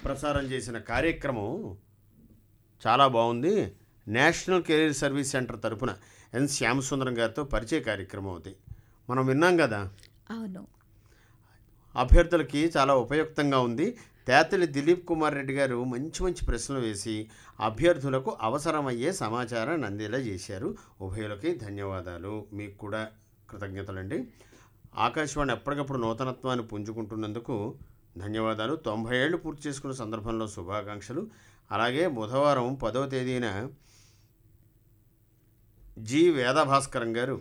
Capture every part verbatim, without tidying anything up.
ప్రసారం చేసిన కార్యక్రమం చాలా బాగుంది. నేషనల్ కెరీర్ సర్వీస్ సెంటర్ తరపున ఎన్ శ్యామసుందరం గారితో పరిచయ కార్యక్రమం అవుతాయి. మనం విన్నాం కదా. అవును, అభ్యర్థులకి చాలా ఉపయుక్తంగా ఉంది. తేతలి దిలీప్ కుమార్ రెడ్డి గారు మంచి మంచి ప్రశ్నలు వేసి అభ్యర్థులకు అవసరమయ్యే సమాచారాన్ని అందేలా చేశారు. ఉభయులకి ధన్యవాదాలు. మీకు కూడా కృతజ్ఞతలండి. ఆకాశవాణి ఎప్పటికప్పుడు నూతనత్వాన్ని పుంజుకుంటున్నందుకు ధన్యవాదాలు. తొంభై ఏళ్ళు పూర్తి చేసుకున్న సందర్భంలో శుభాకాంక్షలు. అలాగే బుధవారం పదవ తేదీన జి వేదభాస్కరం గారు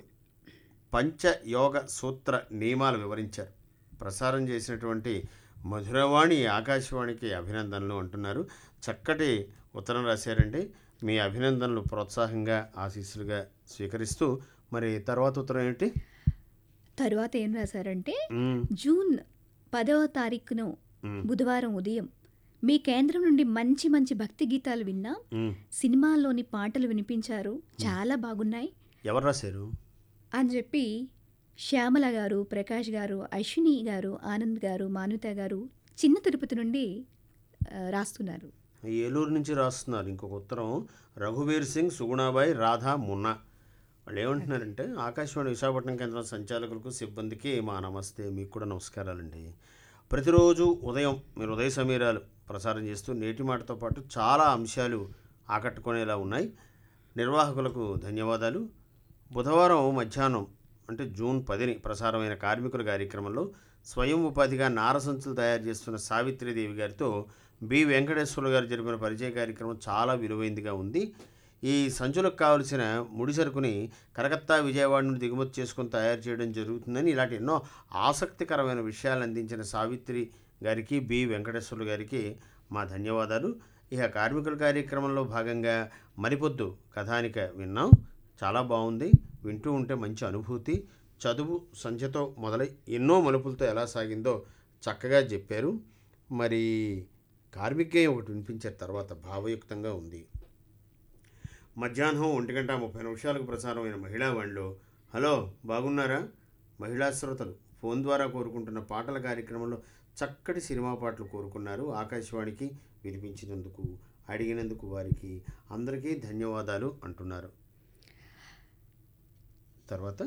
పంచయోగ సూత్ర నియమాలు వివరించారు. ప్రసారం చేసినటువంటి మధురవాణి ఆకాశవాణికి అభినందనలు అంటున్నారు. చక్కటి ఉత్తరం రాశారండి. మీ అభినందనలు ప్రోత్సాహంగా ఆశీస్సులుగా స్వీకరిస్తూ మరి తర్వాత ఉత్తరం ఏంటి? తరువాత ఏం రాశారంటే, జూన్ పదవ తారీఖును బుధవారం ఉదయం మీ కేంద్రం నుండి మంచి మంచి భక్తి గీతాలు విన్నా, సినిమాల్లోని పాటలు వినిపించారు, చాలా బాగున్నాయి. ఎవరు రాశారు అని చెప్పి శ్యామల గారు, ప్రకాష్ గారు, అశ్విని గారు, ఆనంద్ గారు, మానుత గారు చిన్న తిరుపతి నుండి రాస్తున్నారు. ఏలూరు నుంచి రాస్తున్నారు. ఇంకొక ఉత్తరం రఘువీర్ సింగ్, సుగుణాబాయి, రాధా, మున్నా. వాళ్ళు ఏమంటున్నారంటే, ఆకాశవాణి విశాఖపట్నం కేంద్రం సంచాలకులకు, సిబ్బందికి మా నమస్తే. మీకు కూడా నమస్కారాలండి. ప్రతిరోజు ఉదయం మీరు ఉదయ సమీరాలు ప్రసారం చేస్తూ నేటి మాటతో పాటు చాలా అంశాలు ఆకట్టుకునేలా ఉన్నాయి. నిర్వాహకులకు ధన్యవాదాలు. బుధవారం మధ్యాహ్నం అంటే జూన్ పదిని ప్రసారమైన కార్మికుల కార్యక్రమంలో స్వయం ఉపాధిగా నారసంచులు తయారు చేస్తున్న సావిత్రీదేవి గారితో బి వెంకటేశ్వర్లు గారు జరిపిన పరిచయ కార్యక్రమం చాలా విలువైందిగా ఉంది. ఈ సంచులకు కావలసిన ముడి సరుకుని కలకత్తా, విజయవాడ నుండి దిగుమతి చేసుకుని తయారు చేయడం జరుగుతుందని, ఇలాంటి ఎన్నో ఆసక్తికరమైన విషయాలు అందించిన సావిత్రి గారికి, బి వెంకటేశ్వర్లు గారికి మా ధన్యవాదాలు. ఇక కార్మికుల కార్యక్రమంలో భాగంగా మరిపొద్దు కథానిక విన్నాం. చాలా బాగుంది. వింటూ ఉంటే మంచి అనుభూతి. చదువు సంధ్యతో మొదలై ఎన్నో మలుపులతో ఎలా సాగిందో చక్కగా చెప్పారు. మరి కార్మికేయం ఒకటి వినిపించారు. తర్వాత భావయుక్తంగా ఉంది. మధ్యాహ్నం ఒంటి గంట ముప్పై నిమిషాలకు ప్రసారమైన మహిళా వాణిలో హలో బాగున్నారా మహిళా శ్రోతలు ఫోన్ ద్వారా కోరుకుంటున్న పాటల కార్యక్రమంలో చక్కటి సినిమా పాటలు కోరుకున్నారు. ఆకాశవాణికి వినిపించినందుకు, అడిగినందుకు వారికి అందరికీ ధన్యవాదాలు అంటున్నారు. తర్వాత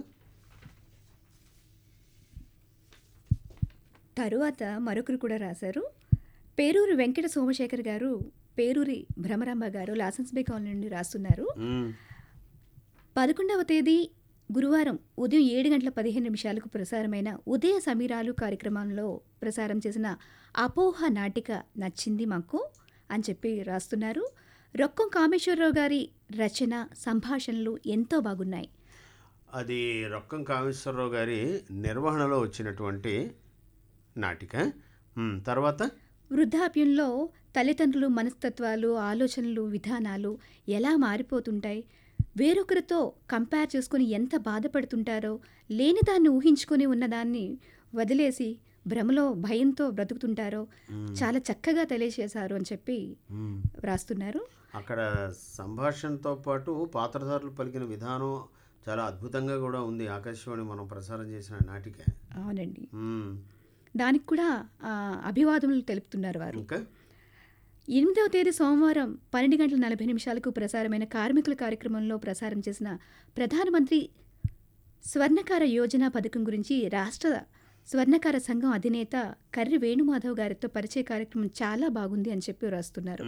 తరువాత మరొకరు కూడా రాశారు. పేరూరు వెంకట సోమశేఖర్ గారు, పేరూరి భ్రమరాంబ గారు లాసెన్స్ బే కాలనీ నుండి రాస్తున్నారు. పదకొండవ తేదీ గురువారం ఉదయం ఏడు గంటల పదిహేను నిమిషాలకు ప్రసారమైన ఉదయ సమీరాలు కార్యక్రమంలో ప్రసారం చేసిన అపోహ నాటిక నచ్చింది మాకు అని చెప్పి రాస్తున్నారు. రొక్కం కామేశ్వరరావు గారి రచన, సంభాషణలు ఎంతో బాగున్నాయి. అది రొక్కం కామేశ్వరరావు గారి నిర్వహణలో వచ్చినటువంటి నాటిక. తర్వాత వృద్ధాప్యంలో తల్లిదండ్రులు మనస్తత్వాలు, ఆలోచనలు, విధానాలు ఎలా మారిపోతుంటాయి, వేరొకరితో కంపేర్ చేసుకుని ఎంత బాధపడుతుంటారో, లేని దాన్ని ఊహించుకొని ఉన్నదాన్ని వదిలేసి భ్రమలో భయంతో బ్రతుకుతుంటారో చాలా చక్కగా తెలియజేశారు అని చెప్పి వ్రాస్తున్నారు. అక్కడ సంభాషణతో పాటు పాత్రధారులు పలికిన విధానం చాలా అద్భుతంగా కూడా ఉంది. ఆకాశవాణి మనం ప్రసారం చేసిన నాటిక. అవునండి, దానికి కూడా అభివాదములు తెలుపుతున్నారు వారు. ఎనిమిదవ తేదీ సోమవారం పన్నెండు గంటల నలభై నిమిషాలకు ప్రసారమైన కార్మికుల కార్యక్రమంలో ప్రసారం చేసిన ప్రధానమంత్రి స్వర్ణకార యోజన పథకం గురించి రాష్ట్ర స్వర్ణకార సంఘం అధినేత కర్రి వేణుమాధవ్ గారితో పరిచయ కార్యక్రమం చాలా బాగుంది అని చెప్పి రాస్తున్నారు.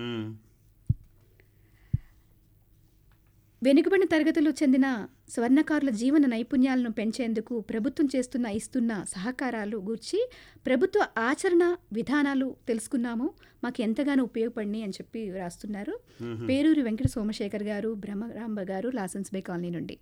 వెనుకబడిన తరగతులు చెందిన స్వర్ణకారుల జీవన నైపుణ్యాలను పెంచేందుకు ప్రభుత్వం చేస్తున్న ఇస్తున్న సహకారాలు గూర్చి ప్రభుత్వ ఆచరణ విధానాలు తెలుసుకున్నాము, మాకు ఎంతగానో ఉపయోగపడినాయి అని చెప్పి రాస్తున్నారు. పేరూరి వెంకట సోమశేఖర్ గారు, భ్రమరాంబ గారు లాసెన్స్ బే కాలనీ నుండి.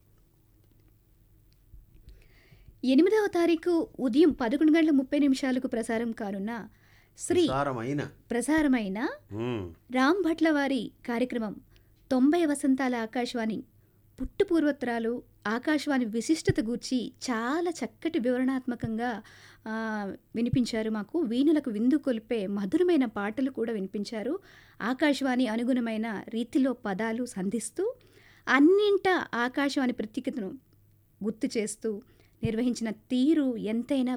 ఎనిమిదవ తారీఖు ఉదయం పదకొండు గంటల ముప్పై నిమిషాలకు ప్రసారం కానున్న శ్రీ ప్రసారమైన రామ్ భట్ల వారి కార్యక్రమం తొంభై వసంతాల ఆకాశవాణి పుట్టు పూర్వోత్తరాలు, ఆకాశవాణి విశిష్టత గూర్చి చాలా చక్కటి వివరణాత్మకంగా వినిపించారు. మాకు వీణులకు విందు కొలిపే మధురమైన పాటలు కూడా వినిపించారు. ఆకాశవాణి అనుగుణమైన రీతిలో పదాలు సంధిస్తూ అన్నింట ఆకాశవాణి ప్రత్యేకతను గుర్తు చేస్తూ నిర్వహించిన తీరు ఎంతైనా